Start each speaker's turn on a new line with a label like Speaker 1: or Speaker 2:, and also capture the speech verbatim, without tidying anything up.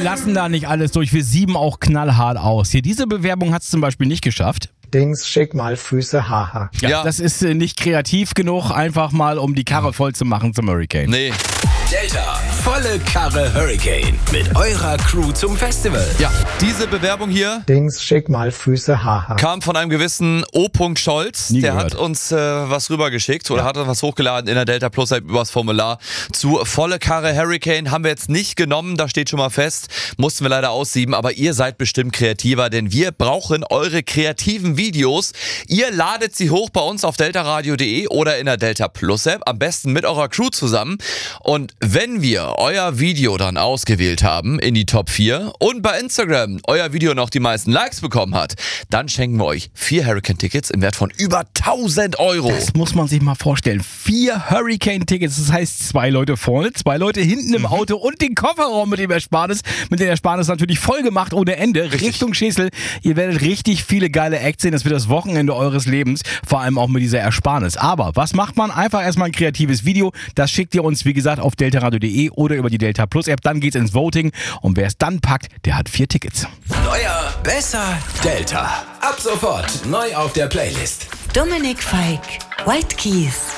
Speaker 1: wir lassen da nicht alles durch. Wir sieben auch knallhart aus. Hier, diese Bewerbung hat es zum Beispiel nicht geschafft.
Speaker 2: Dings, schick mal Füße, haha.
Speaker 1: Ja,
Speaker 3: Ja.
Speaker 1: das ist äh, nicht kreativ genug, einfach mal, um die Karre voll zu machen zum Hurricane.
Speaker 3: Nee.
Speaker 4: Delta, volle Karre Hurricane mit eurer Crew zum Festival.
Speaker 3: Ja, diese Bewerbung hier
Speaker 2: Dings, schick mal Füße, haha.
Speaker 3: kam von einem gewissen O. Scholz.
Speaker 1: Nie
Speaker 3: Der
Speaker 1: gehört.
Speaker 3: hat uns äh, was rübergeschickt oder hat uns was hochgeladen in der Delta Plus App übers Formular zu volle Karre Hurricane. Haben wir jetzt nicht genommen, da steht schon mal fest. Mussten wir leider aussieben, aber ihr seid bestimmt kreativer, denn wir brauchen eure kreativen Videos. Ihr ladet sie hoch bei uns auf deltaradio punkt de oder in der Delta Plus App, am besten mit eurer Crew zusammen. Und wenn wir euer Video dann ausgewählt haben in die Top vier und bei Instagram euer Video noch die meisten Likes bekommen hat, dann schenken wir euch vier Hurricane-Tickets im Wert von über tausend Euro.
Speaker 1: Das muss man sich mal vorstellen. Vier Hurricane-Tickets, das heißt zwei Leute vorne, zwei Leute hinten im Auto und den Kofferraum mit dem Ersparnis, mit dem Ersparnis natürlich voll gemacht ohne Ende.
Speaker 3: Richtig.
Speaker 1: Richtung Schäsel. Ihr werdet richtig viele geile Acts sehen. Das wird das Wochenende eures Lebens, vor allem auch mit dieser Ersparnis. Aber was macht man? Einfach erstmal ein kreatives Video. Das schickt ihr uns, wie gesagt, auf deltaradio punkt de oder über die Delta Plus App. Dann geht's ins Voting und wer es dann packt, der hat vier Tickets.
Speaker 4: Neuer, besser, Delta. Ab sofort neu auf der Playlist.
Speaker 5: Dominik Feick, White Keys.